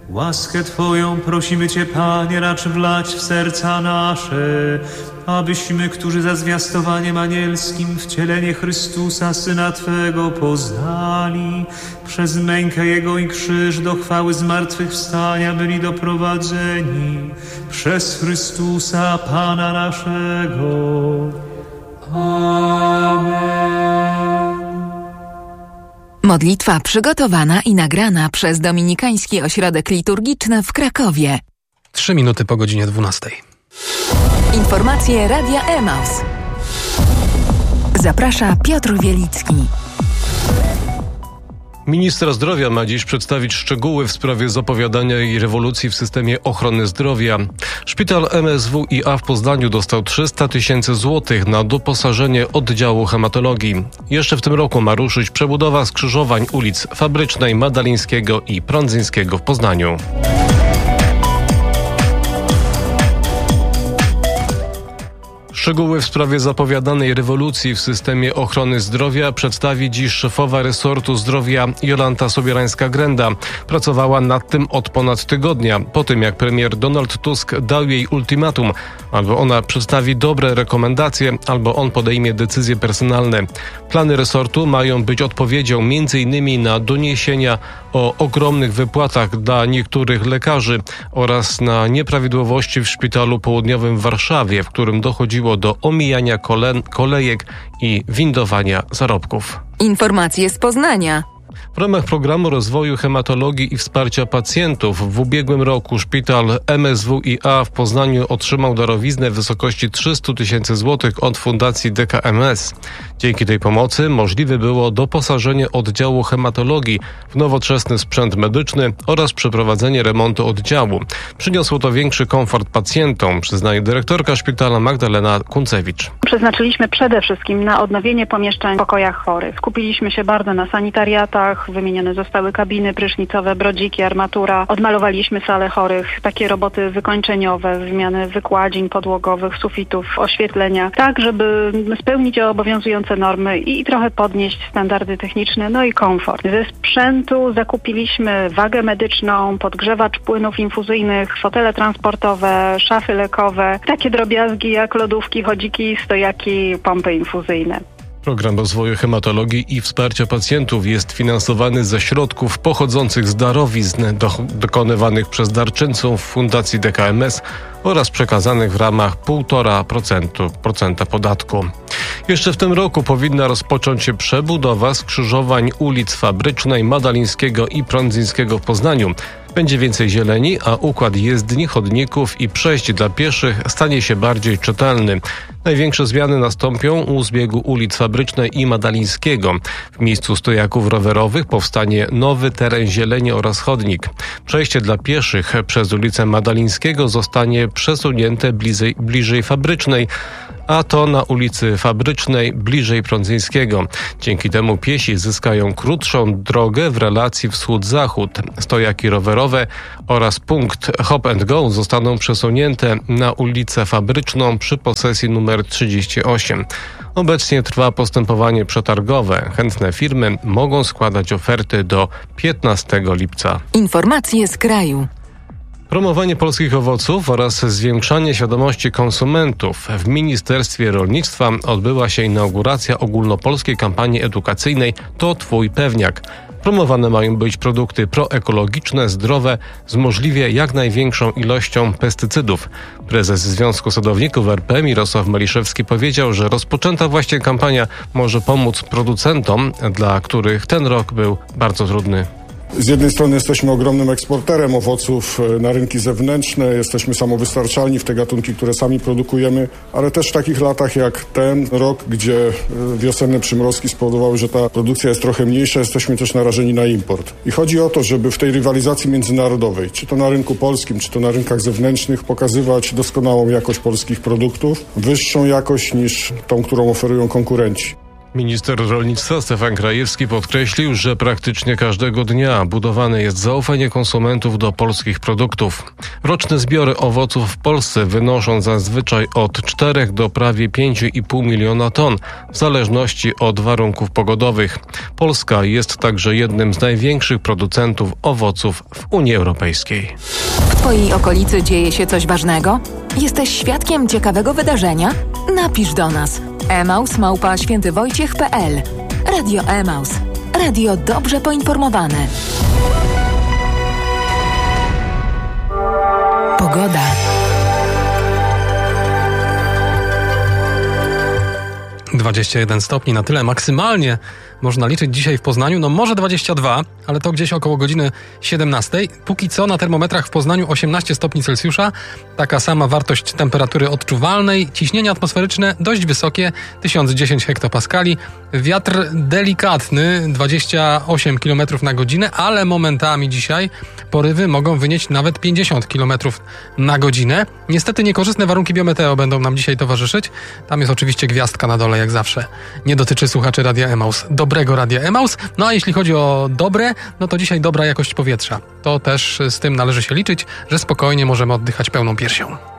Łaskę Twoją prosimy Cię, Panie, racz wlać w serca nasze, abyśmy, którzy za zwiastowaniem anielskim wcielenie Chrystusa, Syna Twego, poznali, przez mękę Jego i krzyż do chwały zmartwychwstania byli doprowadzeni, przez Chrystusa, Pana naszego. Amen. Modlitwa przygotowana i nagrana przez Dominikański Ośrodek Liturgiczny w Krakowie. 3 minuty po godzinie 12. Informacje Radia Emaus. Zaprasza Piotr Wielicki. Minister zdrowia ma dziś przedstawić szczegóły w sprawie zapowiadania i rewolucji w systemie ochrony zdrowia. Szpital MSWiA w Poznaniu dostał 300 000 złotych na doposażenie oddziału hematologii. Jeszcze w tym roku ma ruszyć przebudowa skrzyżowań ulic Fabrycznej, Madalińskiego i Prądzyńskiego w Poznaniu. Szczegóły w sprawie zapowiadanej rewolucji w systemie ochrony zdrowia przedstawi dziś szefowa resortu zdrowia Jolanta Sobierańska-Grenda. Pracowała nad tym od ponad tygodnia, po tym jak premier Donald Tusk dał jej ultimatum. Albo ona przedstawi dobre rekomendacje, albo on podejmie decyzje personalne. Plany resortu mają być odpowiedzią m.in. na doniesienia o ogromnych wypłatach dla niektórych lekarzy oraz na nieprawidłowości w Szpitalu Południowym w Warszawie, w którym dochodziło do omijania kolejek i windowania zarobków. Informacje z Poznania. W ramach programu rozwoju hematologii i wsparcia pacjentów w ubiegłym roku szpital MSWiA w Poznaniu otrzymał darowiznę w wysokości 300 000 złotych od Fundacji DKMS. Dzięki tej pomocy możliwe było doposażenie oddziału hematologii w nowoczesny sprzęt medyczny oraz przeprowadzenie remontu oddziału. Przyniosło to większy komfort pacjentom, przyznaje dyrektorka szpitala Magdalena Kuncewicz. Przeznaczyliśmy przede wszystkim na odnowienie pomieszczeń w pokojach chorych. Skupiliśmy się bardzo na sanitariatach, wymienione zostały kabiny prysznicowe, brodziki, armatura. Odmalowaliśmy salę chorych, takie roboty wykończeniowe, wymiany wykładzin podłogowych, sufitów, oświetlenia, tak żeby spełnić obowiązujące normy i trochę podnieść standardy techniczne, no i komfort. Ze sprzętu zakupiliśmy wagę medyczną, podgrzewacz płynów infuzyjnych, fotele transportowe, szafy lekowe, takie drobiazgi jak lodówki, chodziki, stojaki, pompy infuzyjne. Program rozwoju hematologii i wsparcia pacjentów jest finansowany ze środków pochodzących z darowizn dokonywanych przez darczyńców Fundacji DKMS oraz przekazanych w ramach 1,5% podatku. Jeszcze w tym roku powinna rozpocząć się przebudowa skrzyżowań ulic Fabrycznej, Madalińskiego i Prądzyńskiego w Poznaniu. Będzie więcej zieleni, a układ jezdni, chodników i przejść dla pieszych stanie się bardziej czytelny. Największe zmiany nastąpią u zbiegu ulic Fabrycznej i Madalińskiego. W miejscu stojaków rowerowych powstanie nowy teren zieleni oraz chodnik. Przejście dla pieszych przez ulicę Madalińskiego zostanie przesunięte bliżej Fabrycznej, a to na ulicy Fabrycznej bliżej Prądzyńskiego. Dzięki temu piesi zyskają krótszą drogę w relacji wschód-zachód. Stojaki rowerowe oraz punkt Hop and Go zostaną przesunięte na ulicę Fabryczną przy posesji numer 38. Obecnie trwa postępowanie przetargowe. Chętne firmy mogą składać oferty do 15 lipca. Informacje z kraju. Promowanie polskich owoców oraz zwiększanie świadomości konsumentów. W Ministerstwie Rolnictwa odbyła się inauguracja ogólnopolskiej kampanii edukacyjnej To Twój Pewniak. Promowane mają być produkty proekologiczne, zdrowe, z możliwie jak największą ilością pestycydów. Prezes Związku Sadowników RP Mirosław Maliszewski powiedział, że rozpoczęta właśnie kampania może pomóc producentom, dla których ten rok był bardzo trudny. Z jednej strony jesteśmy ogromnym eksporterem owoców na rynki zewnętrzne, jesteśmy samowystarczalni w te gatunki, które sami produkujemy, ale też w takich latach jak ten rok, gdzie wiosenne przymrozki spowodowały, że ta produkcja jest trochę mniejsza, jesteśmy też narażeni na import. I chodzi o to, żeby w tej rywalizacji międzynarodowej, czy to na rynku polskim, czy to na rynkach zewnętrznych, pokazywać doskonałą jakość polskich produktów, wyższą jakość niż tą, którą oferują konkurenci. Minister rolnictwa Stefan Krajewski podkreślił, że praktycznie każdego dnia budowane jest zaufanie konsumentów do polskich produktów. Roczne zbiory owoców w Polsce wynoszą zazwyczaj od 4 do prawie 5,5 miliona ton, w zależności od warunków pogodowych. Polska jest także jednym z największych producentów owoców w Unii Europejskiej. W Twojej okolicy dzieje się coś ważnego? Jesteś świadkiem ciekawego wydarzenia? Napisz do nas. emaus@świętywojciech.pl. Radio Emaus. Radio dobrze poinformowane. Pogoda. - 21 stopni, na tyle maksymalnie można liczyć dzisiaj w Poznaniu. No może 22, ale to gdzieś około godziny 17. Póki co na termometrach w Poznaniu 18 stopni Celsjusza. Taka sama wartość temperatury odczuwalnej. Ciśnienie atmosferyczne dość wysokie, 1010 hektopaskali. Wiatr delikatny, 28 km na godzinę, ale momentami dzisiaj porywy mogą wynieść nawet 50 km na godzinę. Niestety niekorzystne warunki biometeo będą nam dzisiaj towarzyszyć. Tam jest oczywiście gwiazdka na dole, jak zawsze. Nie dotyczy słuchaczy Radia Emaus. Dobrego Radia Emaus. No a jeśli chodzi o dobre, no to dzisiaj dobra jakość powietrza. To też z tym należy się liczyć, że spokojnie możemy oddychać pełną piersią.